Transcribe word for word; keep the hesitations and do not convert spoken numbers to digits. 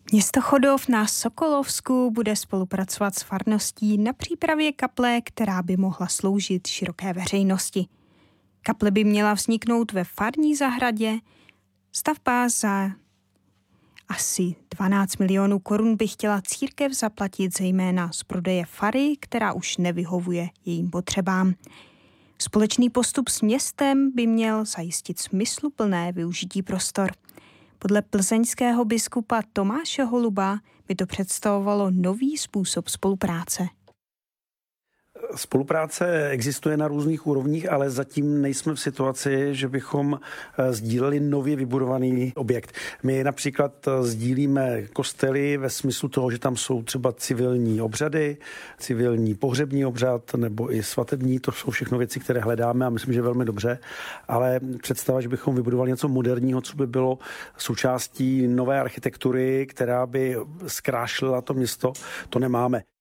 Město Chodov na Sokolovsku bude spolupracovat s farností na přípravě kaple, která by mohla sloužit široké veřejnosti. Kaple by měla vzniknout ve farní zahradě. Stavba za asi dvanáct milionů korun by chtěla církev zaplatit zejména z prodeje fary, která už nevyhovuje jejím potřebám. Společný postup s městem by měl zajistit smysluplné využití prostor. Podle plzeňského biskupa Tomáše Holuba by to představovalo nový způsob spolupráce. Spolupráce existuje na různých úrovních, ale zatím nejsme v situaci, že bychom sdíleli nově vybudovaný objekt. My například sdílíme kostely ve smyslu toho, že tam jsou třeba civilní obřady, civilní pohřební obřad nebo i svatební. To jsou všechno věci, které hledáme a myslím, že velmi dobře. Ale představa, že bychom vybudovali něco moderního, co by bylo součástí nové architektury, která by zkrášlila to město, to nemáme.